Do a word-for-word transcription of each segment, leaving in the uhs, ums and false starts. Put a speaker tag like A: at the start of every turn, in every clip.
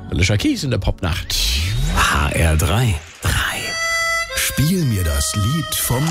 A: Alicia Keys in der Popnacht.
B: H R drei.
C: drei. Spiel mir das Lied vom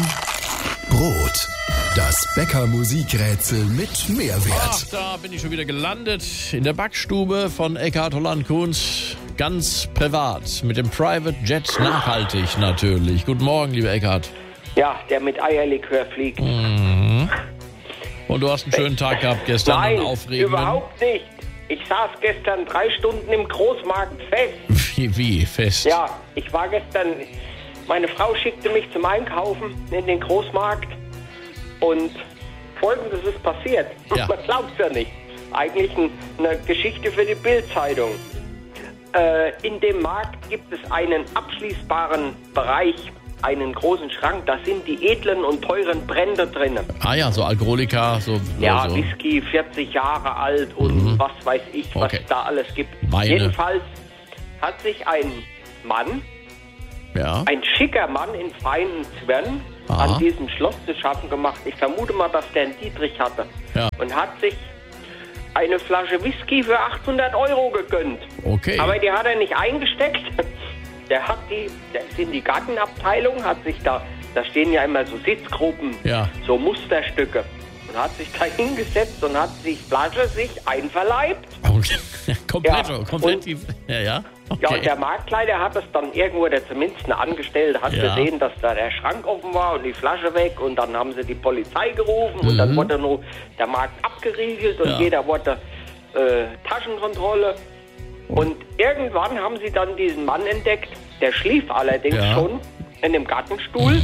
C: Brot. Das Bäcker-Musikrätsel mit Mehrwert.
A: Ach, da bin ich schon wieder gelandet in der Backstube von Eckhard Holland-Kunz. Ganz privat, mit dem Private Jet, nachhaltig natürlich. Guten Morgen, lieber Eckhard.
D: Ja, der mit Eierlikör fliegt.
A: Mhm. Und du hast einen schönen Tag gehabt gestern,
D: Nein,
A: einen aufregenden.
D: überhaupt nicht. Ich saß gestern drei Stunden im Großmarkt fest.
A: Wie, wie fest?
D: Ja, ich war gestern, meine Frau schickte mich zum Einkaufen in den Großmarkt und Folgendes ist passiert.
A: Ja.
D: Man glaubt's ja nicht. Eigentlich ein, eine Geschichte für die Bild-Zeitung. Äh, in dem Markt gibt es einen abschließbaren Bereich, einen großen Schrank. Da sind die edlen und teuren Brände drinnen.
A: Ah ja, so Alkoholika, so.
D: Ja,
A: so.
D: Whisky, vierzig Jahre alt und
A: Mhm.
D: was weiß ich, was
A: Okay.
D: da alles gibt.
A: Weine.
D: Jedenfalls hat sich ein Mann,
A: Ja.
D: ein schicker Mann in feinen Zwirn,
A: Aha.
D: an diesem Schloss zu schaffen gemacht. Ich vermute mal, dass der einen Dietrich hatte.
A: Ja.
D: Und hat sich eine Flasche Whisky für achthundert Euro gegönnt.
A: Okay.
D: Aber die hat er nicht eingesteckt. Der hat die, der ist in die Gartenabteilung, hat sich da, da stehen ja immer so Sitzgruppen,
A: Ja.
D: so Musterstücke. Und hat sich da hingesetzt und hat die Flasche sich einverleibt.
A: Okay. komplett,
D: Ja,
A: komplett.
D: und-
A: Die, ja, ja. Okay.
D: Ja, und der Marktleiter hat es dann irgendwo, oder zumindest eine Angestellte, hat
A: Ja.
D: gesehen, dass da der Schrank offen war und die Flasche weg. Und dann haben sie die Polizei gerufen und dann wurde nur der Markt abgeriegelt und
A: Ja.
D: jeder wollte äh, Taschenkontrolle. Und irgendwann haben sie dann diesen Mann entdeckt, der schlief allerdings
A: Ja.
D: schon in dem Gartenstuhl.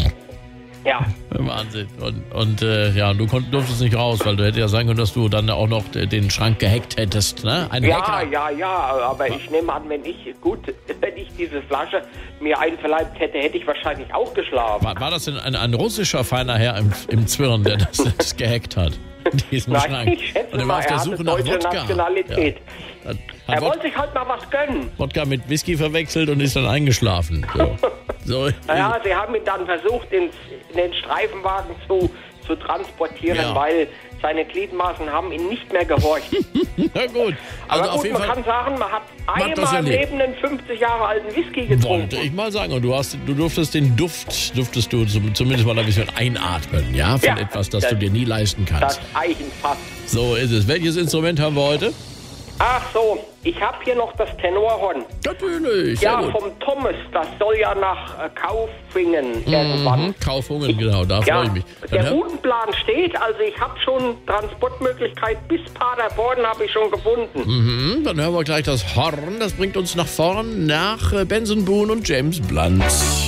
D: Ja,
A: Wahnsinn. Und, und äh, ja, du konnt, durftest nicht raus, weil du hättest ja sagen können, dass du dann auch noch den Schrank gehackt hättest, ne? Ein
D: ja,
A: Hacker.
D: ja, ja, aber ich nehme an, wenn ich, gut, wenn ich diese Flasche mir einverleibt hätte, hätte ich wahrscheinlich auch geschlafen.
A: War, war das denn ein, ein russischer feiner Herr im, im Zwirn, der das, das gehackt hat? Diesen
D: Nein,
A: Schrank.
D: ich schätze
A: Und er war
D: mal,
A: auf der
D: er
A: Suche
D: hatte
A: nach
D: deutsche
A: Wodka.
D: Nationalität.
A: Ja. Hat,
D: Er
A: hat Wod
D: wollte sich halt mal was gönnen.
A: Wodka mit Whisky verwechselt und ist dann eingeschlafen. So. So.
D: Naja, sie haben ihn dann versucht, ins, in den Streifenwagen zu, zu transportieren,
A: Ja.
D: weil seine Gliedmaßen haben ihn nicht mehr gehorcht.
A: Na gut. Also
D: Aber
A: auf
D: gut,
A: jeden
D: man
A: Fall
D: kann sagen, man hat
A: Man hat das
D: einmal im
A: erlebt.
D: Leben einen fünfzig Jahre alten Whisky
A: wollte
D: getrunken.
A: ich mal sagen. Und du hast, du durftest den Duft, durftest du zum, zumindest mal ein bisschen einatmen, ja? Von
D: Ja,
A: etwas, das,
D: das-
A: du dir nie leisten kannst.
D: Das Eichenfass.
A: So ist es. Welches Instrument haben wir heute?
D: Ach so, ich habe hier noch das Tenorhorn.
A: Natürlich. Sehr
D: Ja,
A: gut.
D: vom Thomas. Das soll ja nach äh, Kaufingen irgendwann.
A: Mhm, Kaufungen, genau, da
D: Ja,
A: freue ich mich. Dann
D: der
A: hör-
D: Routenplan steht, also ich habe schon Transportmöglichkeit bis Paderborn habe ich schon gefunden.
A: Mhm, dann hören wir gleich das Horn. Das bringt uns nach vorn nach äh, Benson Boone und James Blunt.